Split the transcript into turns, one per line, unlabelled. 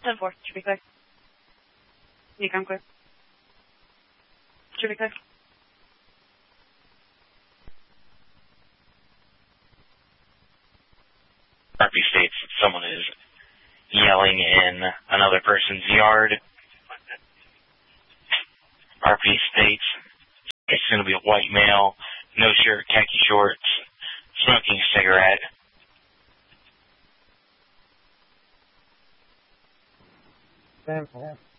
10-4, should be clear. Decom clear. Should be clear.
RP states that someone is yelling in another person's yard. RP states it's going to be a white male, no shirt, khaki shorts, smoking a cigarette.
Stand for.